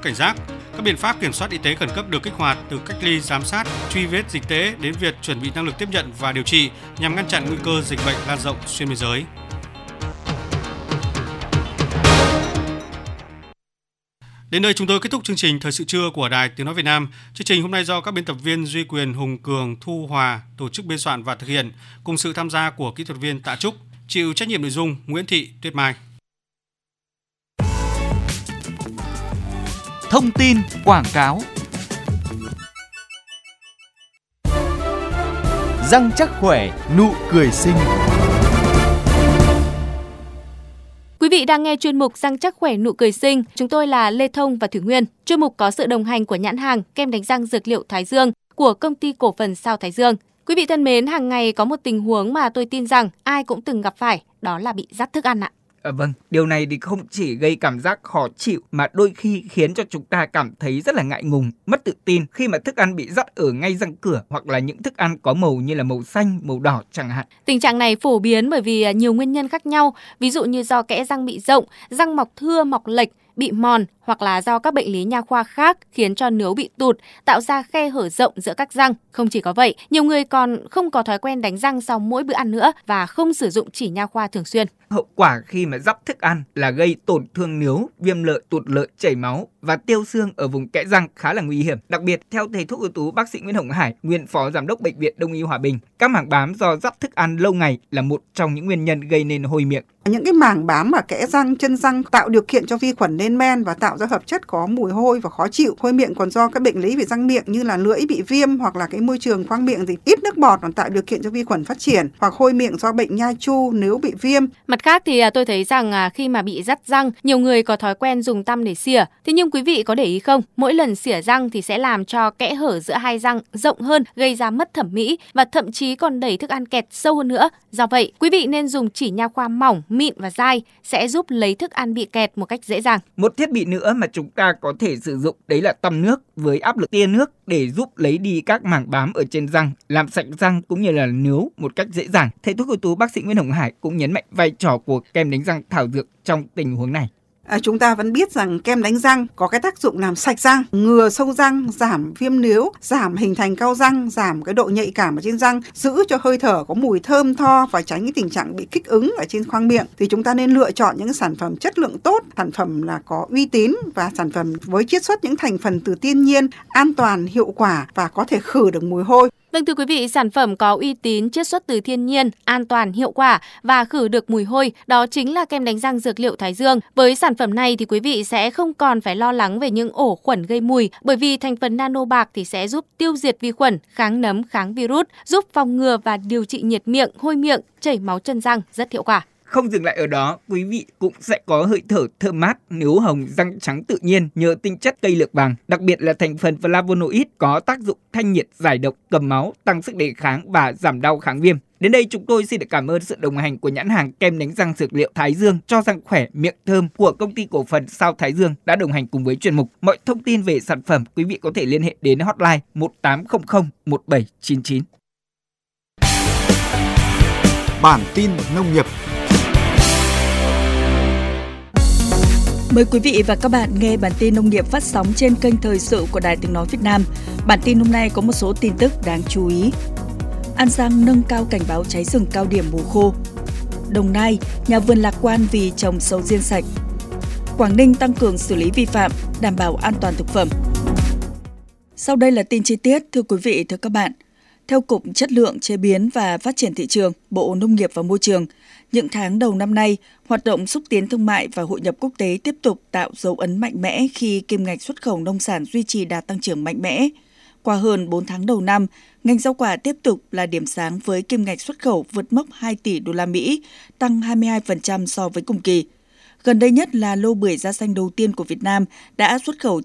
cảnh giác. Các biện pháp kiểm soát y tế khẩn cấp được kích hoạt từ cách ly, giám sát, truy vết dịch tễ đến việc chuẩn bị năng lực tiếp nhận và điều trị nhằm ngăn chặn nguy cơ dịch bệnh lan rộng xuyên biên giới. Đến đây chúng tôi kết thúc chương trình Thời sự trưa của Đài Tiếng nói Việt Nam. Chương trình hôm nay do các biên tập viên Duy Quyền, Hùng Cường, Thu Hòa tổ chức biên soạn và thực hiện, cùng sự tham gia của kỹ thuật viên Tạ Trúc, chịu trách nhiệm nội dung Nguyễn Thị Tuyết Mai. Thông tin quảng cáo. Răng chắc khỏe, nụ cười xinh. Quý vị đang nghe chuyên mục Răng chắc khỏe nụ cười xinh. Chúng tôi là Lê Thông và Thủy Nguyên. Chuyên mục có sự đồng hành của nhãn hàng kem đánh răng dược liệu Thái Dương của công ty cổ phần Sao Thái Dương. Quý vị thân mến, hàng ngày có một tình huống mà tôi tin rằng ai cũng từng gặp phải, đó là bị dắt thức ăn ạ. Vâng, điều này thì không chỉ gây cảm giác khó chịu mà đôi khi khiến cho chúng ta cảm thấy rất là ngại ngùng, mất tự tin khi mà thức ăn bị dắt ở ngay răng cửa hoặc là những thức ăn có màu như là màu xanh, màu đỏ chẳng hạn. Tình trạng này phổ biến bởi vì nhiều nguyên nhân khác nhau, ví dụ như do kẽ răng bị rộng, răng mọc thưa, mọc lệch, bị mòn hoặc là do các bệnh lý nha khoa khác khiến cho nướu bị tụt, tạo ra khe hở rộng giữa các răng. Không chỉ có vậy, nhiều người còn không có thói quen đánh răng sau mỗi bữa ăn nữa và không sử dụng chỉ nha khoa thường xuyên. Hậu quả khi mà dắt thức ăn là gây tổn thương nướu, viêm lợi, tụt lợi, chảy máu và tiêu xương ở vùng kẽ răng khá là nguy hiểm. Đặc biệt, theo thầy thuốc ưu tú bác sĩ Nguyễn Hồng Hải, nguyên phó giám đốc Bệnh viện Đông y Hòa Bình, các mảng bám do dắt thức ăn lâu ngày là một trong những nguyên nhân gây nên hôi miệng. Những cái mảng bám ở kẽ răng, chân răng tạo điều kiện cho vi khuẩn lên men và tạo ra hợp chất có mùi hôi và khó chịu. Hôi miệng còn do các bệnh lý về răng miệng như là lưỡi bị viêm hoặc là cái môi trường khoang miệng gì ít nước bọt còn tạo điều kiện cho vi khuẩn phát triển, hoặc hôi miệng do bệnh nha chu nếu bị viêm. Mặt khác thì tôi thấy rằng khi mà bị dắt răng, nhiều người có thói quen dùng tăm để xỉa. Thế nhưng quý vị có để ý không? Mỗi lần xỉa răng thì sẽ làm cho kẽ hở giữa hai răng rộng hơn, gây ra mất thẩm mỹ và thậm chí còn đẩy thức ăn kẹt sâu hơn nữa. Do vậy, quý vị nên dùng chỉ nha khoa mỏng, mịn và dai sẽ giúp lấy thức ăn bị kẹt một cách dễ dàng. Một thiết bị nữa mà chúng ta có thể sử dụng đấy là tăm nước với áp lực tia nước để giúp lấy đi các mảng bám ở trên răng, làm sạch răng cũng như là nướu một cách dễ dàng. Thầy thuốc ưu tú bác sĩ Nguyễn Hồng Hải cũng nhấn mạnh vai trò của kem đánh răng thảo dược trong tình huống này. Chúng ta vẫn biết rằng kem đánh răng có cái tác dụng làm sạch răng, ngừa sâu răng, giảm viêm nướu, giảm hình thành cao răng, giảm cái độ nhạy cảm ở trên răng, giữ cho hơi thở có mùi thơm tho và tránh cái tình trạng bị kích ứng ở trên khoang miệng. Thì chúng ta nên lựa chọn những sản phẩm chất lượng tốt, sản phẩm là có uy tín và sản phẩm với chiết xuất những thành phần từ thiên nhiên, an toàn, hiệu quả và có thể khử được mùi hôi. Vâng, thưa quý vị, sản phẩm có uy tín, chiết xuất từ thiên nhiên, an toàn, hiệu quả và khử được mùi hôi, đó chính là kem đánh răng dược liệu Thái Dương. Với sản phẩm này thì quý vị sẽ không còn phải lo lắng về những ổ khuẩn gây mùi, bởi vì thành phần nano bạc thì sẽ giúp tiêu diệt vi khuẩn, kháng nấm, kháng virus, giúp phòng ngừa và điều trị nhiệt miệng, hôi miệng, chảy máu chân răng rất hiệu quả. Không dừng lại ở đó, quý vị cũng sẽ có hơi thở thơm mát, nướu hồng, răng trắng tự nhiên nhờ tinh chất cây lược vàng, đặc biệt là thành phần flavonoid có tác dụng thanh nhiệt, giải độc, cầm máu, tăng sức đề kháng và giảm đau kháng viêm. Đến đây chúng tôi xin được cảm ơn sự đồng hành của nhãn hàng kem đánh răng dược liệu Thái Dương cho răng khỏe, miệng thơm của công ty cổ phần Sao Thái Dương đã đồng hành cùng với chuyên mục. Mọi thông tin về sản phẩm quý vị có thể liên hệ đến hotline 1800 1799. Bản tin nông nghiệp. Mời quý vị và các bạn nghe bản tin nông nghiệp phát sóng trên kênh Thời sự của Đài Tiếng nói Việt Nam. Bản tin hôm nay có một số tin tức đáng chú ý. An Giang nâng cao cảnh báo cháy rừng cao điểm mùa khô. Đồng Nai, nhà vườn lạc quan vì trồng sầu riêng sạch. Quảng Ninh tăng cường xử lý vi phạm, đảm bảo an toàn thực phẩm. Sau đây là tin chi tiết, thưa quý vị, thưa các bạn. Theo Cục Chất lượng, Chế biến và Phát triển Thị trường, Bộ Nông nghiệp và Môi trường, những tháng đầu năm nay, hoạt động xúc tiến thương mại và hội nhập quốc tế tiếp tục tạo dấu ấn mạnh mẽ khi kim ngạch xuất khẩu nông sản duy trì đà tăng trưởng mạnh mẽ. Qua hơn 4 tháng đầu năm, ngành rau quả tiếp tục là điểm sáng với kim ngạch xuất khẩu vượt mốc 2 tỷ đô la Mỹ, tăng 22% so với cùng kỳ. Gần đây nhất là lô bưởi da xanh đầu tiên của Việt Nam đã xuất khẩu